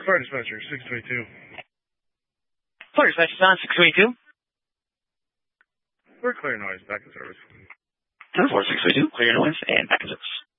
Fire dispatcher, 622. Fire dispatcher, on 622. We're clear noise, back in service. 10-4, 622, clear noise, and back in service.